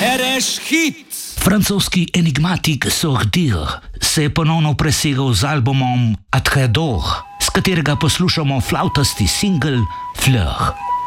Bereš hit! Francoski enigmatik Sordir se je ponovno presegal z albumom Atredor, s katerega poslušamo flavtasti singel Fleur.